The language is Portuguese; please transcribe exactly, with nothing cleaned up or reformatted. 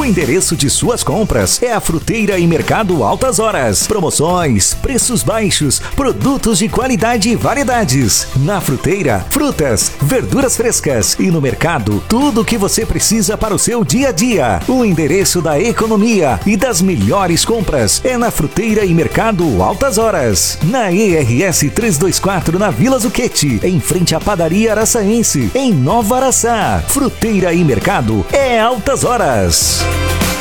endereço de suas compras é a Fruteira e Mercado Altas Horas. Promoções, preços baixos, produtos de qualidade e variedades. Na Fruteira, frutas, verduras frescas e no mercado, tudo o que você precisa para o seu dia a dia. O endereço da economia e das melhores compras é na Fruteira e Mercado Altas Horas. Na E R S trezentos e vinte e quatro, na Vila Zucchetti, em frente à Padaria Araçaense, em Nova Araçá. Fruteira e Mercado é Altas Horas.